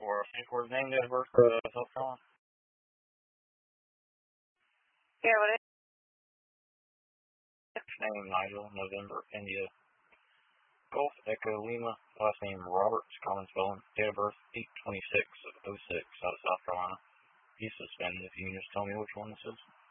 For his name, date of birth, South Carolina. Yeah, what is it? Name, Nigel, November, India. Golf, Echo, Lima. Last name, Roberts, common spelling. Date of birth, 8/26/06, out of South Carolina. He's suspended. If you can just tell me which one this is.